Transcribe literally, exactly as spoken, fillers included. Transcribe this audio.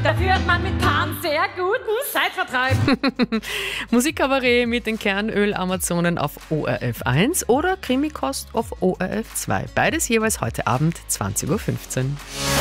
Da führt man mit Pan sehr guten Zeitvertreib. Musikkabarett mit den Kernöl-Amazonen auf O R F eins oder Krimikost auf O R F zwei. Beides jeweils heute Abend zwanzig Uhr fünfzehn.